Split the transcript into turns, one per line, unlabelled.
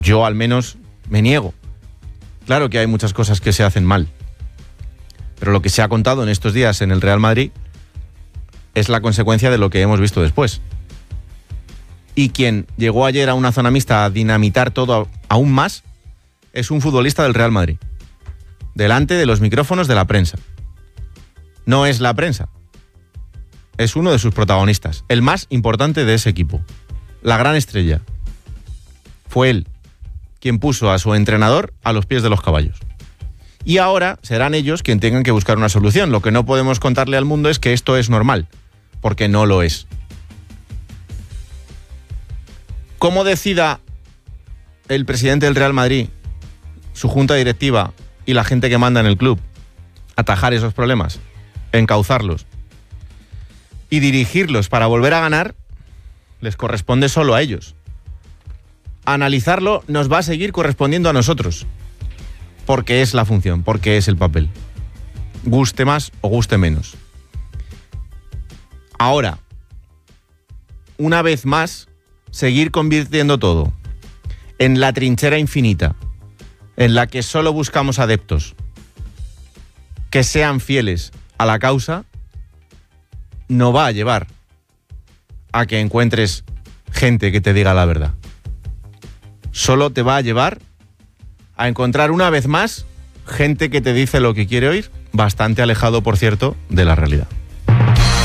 Yo al menos me niego. Claro que hay muchas cosas que se hacen mal, pero lo que se ha contado en estos días en el Real Madrid es la consecuencia de lo que hemos visto después. Y quien llegó ayer a una zona mixta a dinamitar todo aún más es un futbolista del Real Madrid, delante de los micrófonos de la prensa. No es la prensa, es uno de sus protagonistas, el más importante de ese equipo, la gran estrella. Fue él quien puso a su entrenador a los pies de los caballos. Y ahora serán ellos quienes tengan que buscar una solución. Lo que no podemos contarle al mundo es que esto es normal, porque no lo es. ¿Cómo decida el presidente del Real Madrid, su junta directiva y la gente que manda en el club atajar esos problemas, encauzarlos y dirigirlos para volver a ganar? Les corresponde solo a ellos. Analizarlo nos va a seguir correspondiendo a nosotros, porque es la función, porque es el papel. Guste más o guste menos. Ahora, una vez más, seguir convirtiendo todo en la trinchera infinita, en la que solo buscamos adeptos que sean fieles a la causa, no va a llevar a que encuentres gente que te diga la verdad. Solo te va a llevar a encontrar una vez más gente que te dice lo que quiere oír, bastante alejado, por cierto, de la realidad.